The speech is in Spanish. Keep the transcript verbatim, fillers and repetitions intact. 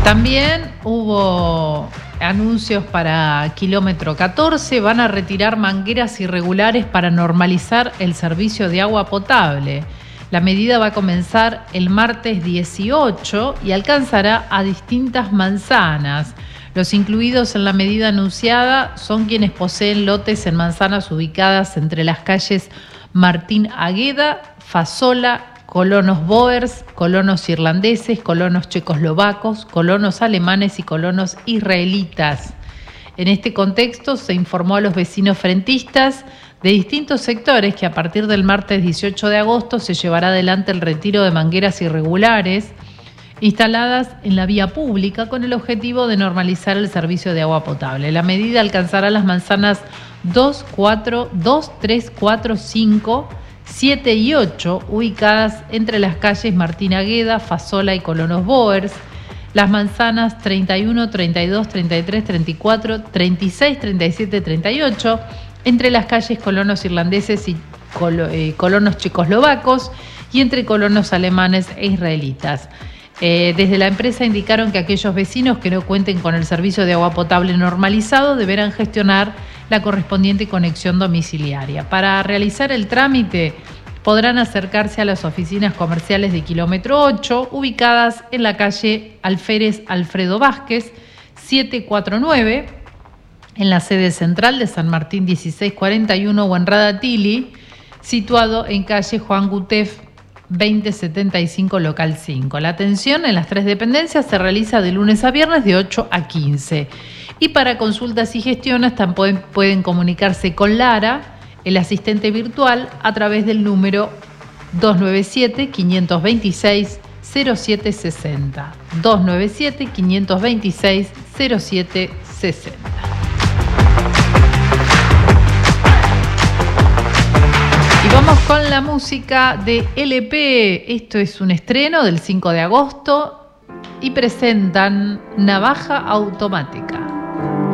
También hubo anuncios para kilómetro catorce, van a retirar mangueras irregulares para normalizar el servicio de agua potable. La medida va a comenzar el martes dieciocho y alcanzará a distintas manzanas. Los incluidos en la medida anunciada son quienes poseen lotes en manzanas ubicadas entre las calles Martín Agueda, Fasola, colonos Boers, colonos irlandeses, colonos checoslovacos, colonos alemanes y colonos israelitas. En este contexto se informó a los vecinos frentistas de distintos sectores que a partir del martes dieciocho de agosto se llevará adelante el retiro de mangueras irregulares instaladas en la vía pública con el objetivo de normalizar el servicio de agua potable. La medida alcanzará las manzanas dos, cuatro, dos, tres, cuatro, cinco, siete y ocho, ubicadas entre las calles Martín Agueda, Fasola y colonos Boers, las manzanas treinta y uno, treinta y dos, treinta y tres, treinta y cuatro, treinta y seis, treinta y siete, treinta y ocho, entre las calles colonos irlandeses y col eh, colonos checoslovacos y entre colonos alemanes e israelitas. Eh, desde la empresa indicaron que aquellos vecinos que no cuenten con el servicio de agua potable normalizado deberán gestionar la correspondiente conexión domiciliaria. Para realizar el trámite podrán acercarse a las oficinas comerciales de kilómetro ocho, ubicadas en la calle Alférez Alfredo Vázquez, setecientos cuarenta y nueve, en la sede central de San Martín dieciséis cuarenta y uno o en Radatili, situado en calle Juan Gutef veinte setenta y cinco, local cinco. La atención en las tres dependencias se realiza de lunes a viernes de ocho a quince. Y para consultas y gestiones también pueden comunicarse con Lara, el asistente virtual, a través del número dos nueve siete, quinientos veintiséis, cero siete sesenta. dos nueve siete, quinientos veintiséis, cero siete sesenta. Y vamos con la música de L P. Esto es un estreno del cinco de agosto y presentan Navaja Automática.